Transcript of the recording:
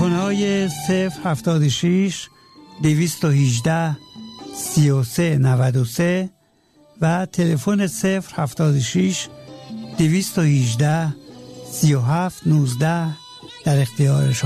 تلفن های 076 218 3393 و تلفن 076 218 3719 در اختیار شما.